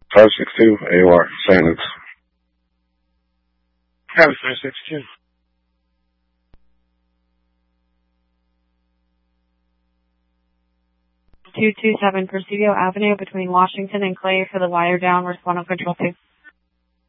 562 AOR, St. Luke's. Travis 562. 227 Presidio Avenue between Washington and Clay for the wire down. Respond on control 2.